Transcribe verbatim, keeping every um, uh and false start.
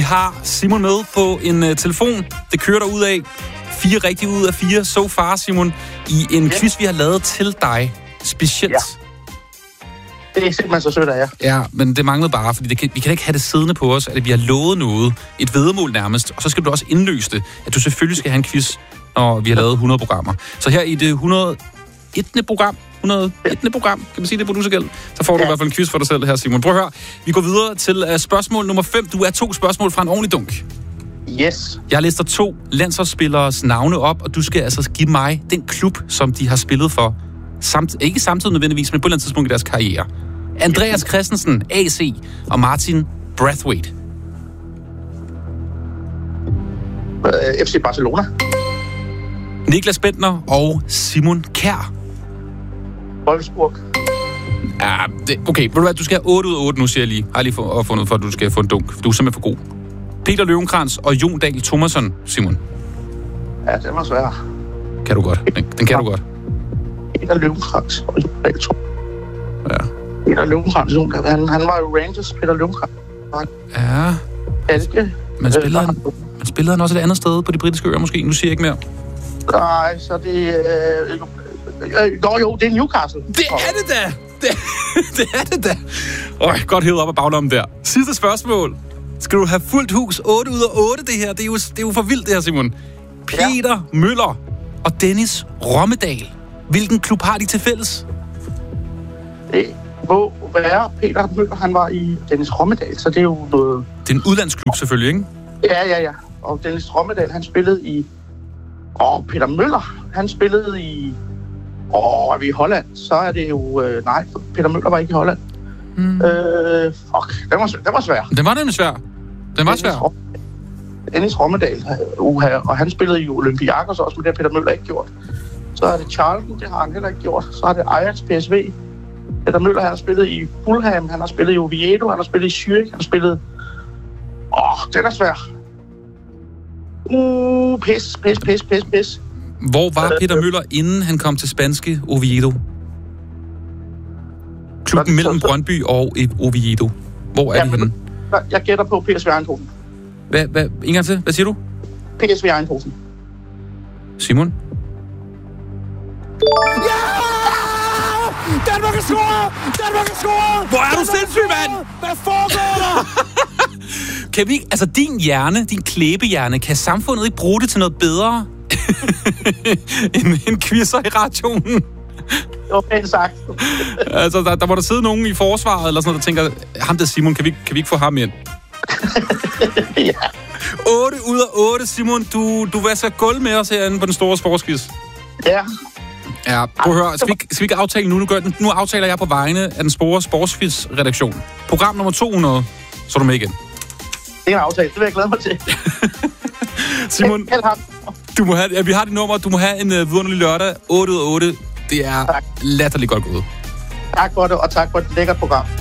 har Simon med på en uh, telefon. Det kører der ud af. Fire rigtige ud af fire so far, Simon, i en yeah. quiz, vi har lavet til dig specielt. Ja. Det er simpelthen så sødt af jer. Ja, men det manglede bare, fordi det kan, vi kan ikke have det siddende på os, at vi har lovet noget, et væddemål nærmest, og så skal du også indløse det, at du selvfølgelig skal have en quiz, når vi har lavet hundrede programmer. Så her i det hundrede og ét program, hundrede og ét program, kan man sige det på producergæld, så får du ja. i hvert fald en quiz for dig selv her, Simon. Prøv at høre, vi går videre til uh, spørgsmål nummer fem. Du er to spørgsmål fra en ordentlig dunk. Yes. Jeg lister to landsholdsspilleres navne op, og du skal altså give mig den klub, som de har spillet for. Samt, ikke samtidig nødvendigvis, men på et eller andet tidspunkt i deres karriere. Andreas Christensen, A C, og Martin Braithwaite. F C Barcelona. Niklas Bentner og Simon Kjær. Wolfsburg. Ja, det, okay, ved du hvad, du skal have otte ud af otte nu, siger jeg lige. Jeg har lige for, fundet for, at du skal få en dunk. Du er simpelthen for god. Peter Løvenkrantz og Jon Dahl Thomasson, Simon. Ja, det var svært. Kan du godt. Den, den kan du godt. Peter Løvenkrantz og Jon Dahl Thomasson. Ja. Peter Løvenkrantz, han, han var jo Rangers, Peter Løvenkrantz. Ja. Alke. Man spillede, han, man spillede han også et andet sted på de britiske øer, måske. Nu siger jeg ikke mere. Nej, så det... Øh, øh, jo, jo, det er Newcastle. Det er det da! Det, det er det da! Øj, godt hævet op af baglommen der. Sidste spørgsmål. Skal du have fuldt hus? otte ud af otte, det her. Det er jo, det er jo for vildt, det her, Simon. Peter ja. Møller og Dennis Rommedal. Hvilken klub har de til fælles? Det må være Peter Møller. Han var i Dennis Rommedal, så det er jo noget... Det er en udlandsklub selvfølgelig, ikke? Ja, ja, ja. Og Dennis Rommedal, han spillede i... Åh, Peter Møller, han spillede i... Åh, er vi i Holland? Så er det jo... Øh, nej, Peter Møller var ikke i Holland. Mm. Øh, fuck, den var, den var svær. Den var nemlig svær. Den var svær. Dennis Rommedal, uha, og han spillede i Olympiakos også, men det har Peter Møller ikke gjort. Så er det Charlton, det har han heller ikke gjort. Så er det Ajax, P S V. Peter Møller, han har spillet i Fulham, han har spillet i Oviedo, han har spillet i Zürich, han har spillet... Åh, den er svær. Uh, pis, pis, pis, pis, pis. Hvor var Peter Møller, inden han kom til spanske Oviedo? Klubben mellem Brøndby og Oviedo. Hvor er ja, det henne? Jeg gætter på P S V Eindhoven. Hvad, hvad, en gang til. Hvad siger du? P S V Eindhoven. Simon? Ja! Danmark er scoret! Danmark er scoret! Hvor er du sindssyg, mand? Hvad foregår der? Kan vi, altså din hjerne, din klæbehjerne, kan samfundet ikke bruge det til noget bedre end, end quizzer i radioen? Det var pænt sagt. Altså, der, der må der sidde nogen i forsvaret, eller sådan noget, der tænker, ham der Simon, kan vi, kan vi ikke få ham ind? Ja. otte ud af otte, Simon. Du, du vasker gulv med os herinde på den store sportsquiz. Ja. Ja, prøv at høre. Skal vi, skal vi ikke aftale nu? Nu, gør den, nu aftaler jeg på vegne af den store sportsquiz-redaktion. Program nummer to hundrede, så er du med igen. Det er en aftale. Det vil jeg glæde mig til. Simon, du må have, ja, vi har dit nummer. Du må have en uh, vidunderlig lørdag. otte ud af otte. Det er tak. Latterligt godt gået. Tak for det, og tak for et lækkert program.